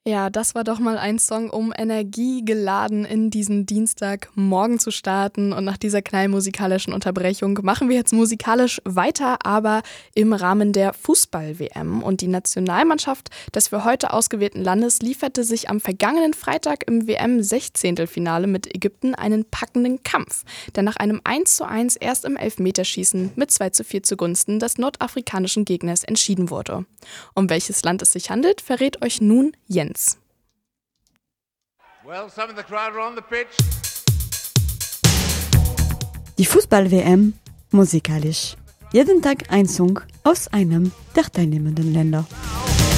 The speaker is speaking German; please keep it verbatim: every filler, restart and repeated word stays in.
Ja, das war doch mal ein Song, um energiegeladen in diesen Dienstagmorgen zu starten. Und nach dieser kleinen musikalischen Unterbrechung machen wir jetzt musikalisch weiter, aber im Rahmen der Fußball-W M. Und die Nationalmannschaft des für heute ausgewählten Landes lieferte sich am vergangenen Freitag im W M-Sechzehntelfinale mit Ägypten einen packenden Kampf, der nach einem eins zu eins erst im Elfmeterschießen mit zwei zu vier zugunsten des nordafrikanischen Gegners entschieden wurde. Um welches Land es sich handelt, verrät euch nun Jens. Die Fußball-W M musikalisch. Jeden Tag ein Song aus einem der teilnehmenden Länder.